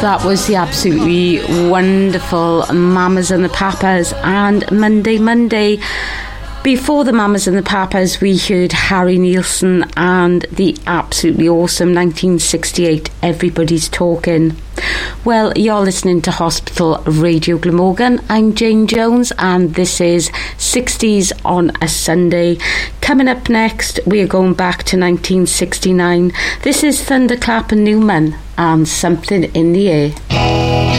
That was the absolutely wonderful Mamas and the Papas and Monday Monday. Before the Mamas and the Papas, we heard Harry Nilsson and the absolutely awesome 1968 Everybody's Talking. Well, you're listening to Hospital Radio Glamorgan. I'm Jane Jones and this is 60s on a Sunday. Coming up next, we are going back to 1969. This is Thunderclap and Newman and Something in the Air.